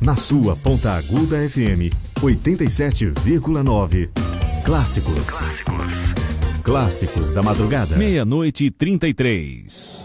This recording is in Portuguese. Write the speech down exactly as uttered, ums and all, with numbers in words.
Na sua Ponta Aguda F M, oitenta e sete vírgula nove. Clássicos. Clássicos. Clássicos da madrugada. Meia-noite e trinta e três.